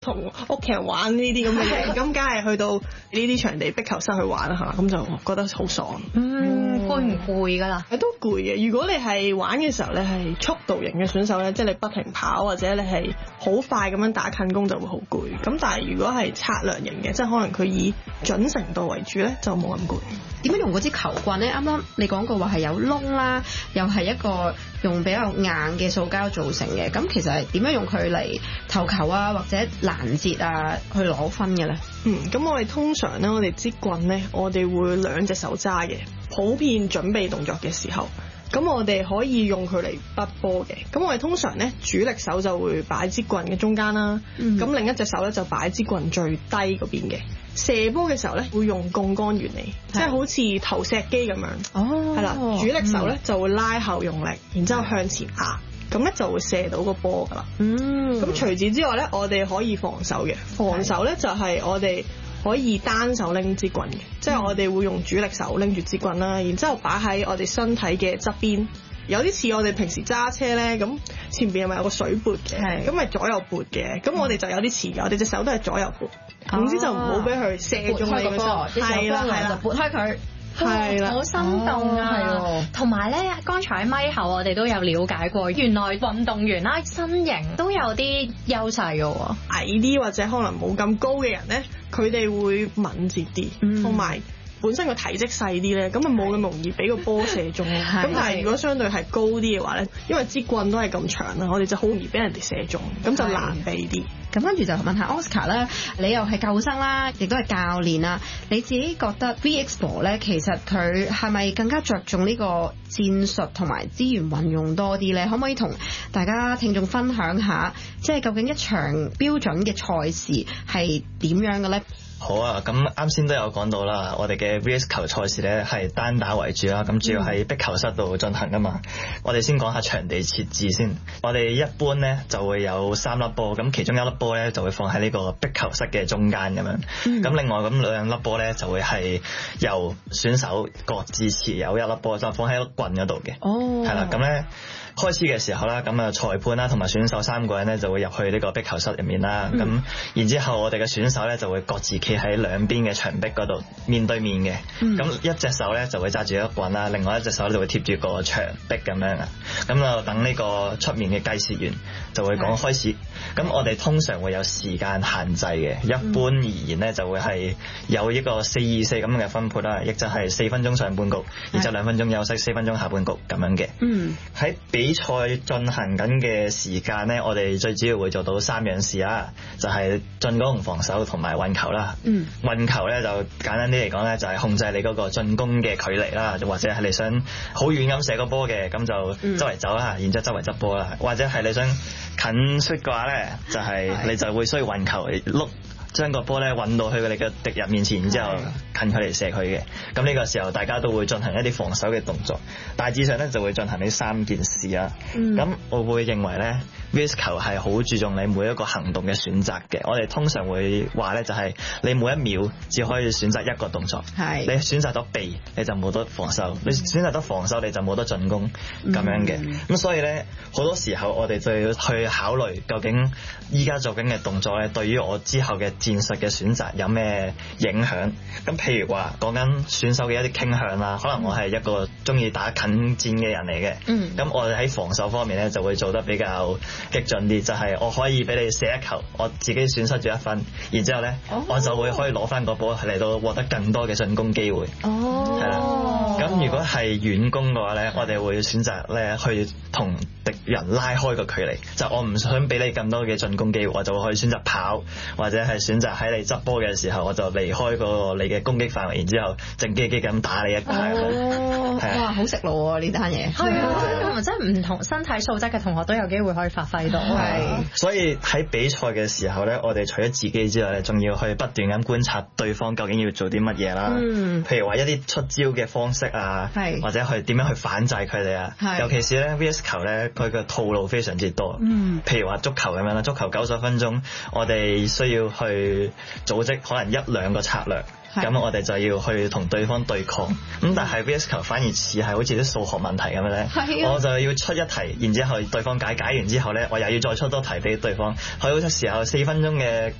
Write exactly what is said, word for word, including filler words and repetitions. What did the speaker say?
同屋企人玩呢啲咁嘅嘢，咁梗係去到呢啲場地壁球室去玩啦，係嘛？咁就覺得好爽。 嗯，攰唔攰噶啦？ 都攰嘅。如果你係玩嘅時候，你係速度型嘅選手咧，即係你不停跑或者你係好快咁樣打近攻就會好攰。咁但係如果係策略型嘅，即係可能佢以準程度為主咧，就冇咁攰。 點樣用嗰支球棍咧？啱啱你講過話係有窿啦，又係一個用比較硬嘅塑膠造成嘅。咁其實係點樣用佢嚟投球啊，或者攔截啊，去攞分嘅咧？ 嗯，咁我哋通常咧，我哋支棍咧，我哋會兩隻手揸嘅。普遍準備動作嘅時候，咁我哋可以用佢嚟筆波嘅。咁我哋通常咧，主力手就會擺支棍嘅中間啦。咁、嗯、另一隻手咧就擺支棍最低嗰邊嘅。射波嘅時候咧，會用槓桿原理，即係好似投石機咁樣。哦，係啦，主力手咧、嗯、就會拉後用力，然之後向前壓，咁咧就會射到個波噶啦。嗯，咁除此之外咧，我哋可以防守嘅。防守咧就係我哋可以單手拎支棍嘅，即係我哋會用主力手拎住支棍啦，然之後擺喺我哋身體嘅側邊，有啲似我哋平時揸車咧，咁前邊係咪有個水撥嘅？咁咪左右撥嘅，咁我哋就有啲似嘅，我哋隻手都係左右撥，總之就唔好俾佢射中你個波，係啦係啦， 撥開佢。 係啦， 好心動啊！同埋咧，剛才喺咪後我哋都有了解過，原來運動員啦身形都有啲優勢嘅喎。 矮啲或者可能冇咁高嘅人咧，佢哋會敏捷啲，同埋、嗯、本身個體積細啲咧，咁啊冇咁容易俾個波射中。咁但係如果相對係高啲嘅話咧，因為支棍都係咁長啦，我哋就好容易俾人哋射中，咁就難避啲。 咁跟住就問下 Oscar 啦，你又係救生啦，亦都係教練啦，你自己覺得 V Expo 咧，其實佢係咪更加着重呢個戰術同埋資源運用多啲咧？可唔可以同大家聽眾分享下，即係究竟一場標準嘅賽事係點樣嘅咧？ 好啊，咁啱先都有講到啦，我哋嘅 V X 球賽事咧係單打為主啦，咁主要喺壁球室度進行噶嘛。嗯、我哋先講下場地設置先。我哋一般咧就會有三粒波，咁其中一粒波咧就會放喺呢個壁球室嘅中間咁樣。咁、嗯、另外咁兩粒波咧就會係由選手各自持有一粒波，就放喺粒棍嗰度嘅。哦，係啦，咁咧。開始嘅時候啦，咁啊裁判啦同埋選手三個人咧就會入去呢個壁球室入面啦，咁、嗯、然之後我哋嘅選手咧就會各自企喺兩邊嘅牆壁嗰度面對面嘅，咁、嗯、一隻手咧就會揸住一棍啦，另外一隻手就會貼住個牆壁咁樣啊，咁就等呢個出面嘅計時員就會講開始，咁、嗯、我哋通常會有時間限制嘅，一般而言咧就會係有一個四二四咁嘅分配啦，亦就係四分鐘上半局，然之後兩分鐘休息，四分鐘下半局咁樣嘅。嗯，喺比賽進行緊嘅時間呢，我哋最主要會做到三樣事啦，就係進攻同防守同埋運球啦。嗯，運球呢，就簡單啲嚟講呢，就係控制你嗰個進攻嘅距離啦，或者係你想好遠咁射個波嘅，咁就周圍走啦，然之後周圍執波啦，或者係你想近出嘅話呢，就係你就會需要運球碌。將個波咧揾到去你嘅敵人面前，然之後近距離射佢嘅。咁呢個時候大家都會進行一啲防守嘅動作，大致上咧就會進行呢三件事啊。咁、嗯、我會認為咧 V S 球係好注重你每一個行動嘅選擇嘅。我哋通常會話咧就係你每一秒只可以選擇一個動作，係你選擇咗避你就冇得防守，你選擇咗防守你就冇得進攻咁樣嘅。咁、嗯、所以咧好多時候我哋就要去考慮究竟依家做緊嘅動作咧對於我之後嘅戰術嘅選擇有咩影響？咁譬如話講緊選手嘅一啲傾向啦，可能我係一個中意打近戰嘅人嚟嘅，嗯，咁我哋喺防守方面咧就會做得比較激進啲，就係、是、我可以俾你射一球，我自己損失咗一分，然之後咧、哦、我就會可以攞翻個波嚟到獲得更多嘅進攻機會。哦，係啦。咁如果係遠攻嘅話咧，我哋會選擇咧去同敵人拉開個距離，就我唔想俾你咁多嘅進攻機會，我就會可以選擇跑，或者係選擇喺你執波嘅時候，我就離開個你嘅攻擊範圍，然之後靜機機咁打你一下。 哦，係啊，哇，好食腦喎呢單嘢。係啊，即係唔同身體素質嘅同學都有機會可以發揮到。係。 所以喺比賽嘅時候咧，我哋除咗自己之外咧，仲要去不斷咁觀察對方究竟要做啲乜嘢啦。嗯。譬如話一啲出招嘅方式啊，係，或者去點樣去反制佢哋啊。係。尤其是咧 V S 球咧，佢嘅套路非常之多。嗯。譬如話足球咁樣啦，足球九十分鐘，我哋需要去組織可能一兩個策略，咁我哋就要去同對方對抗。咁但係 V S 球反而似係好似啲數學問題咁樣咧，我就要出一題，然之後對方解，解完之後咧，我又要再出多題俾對方。佢好多時候四分鐘嘅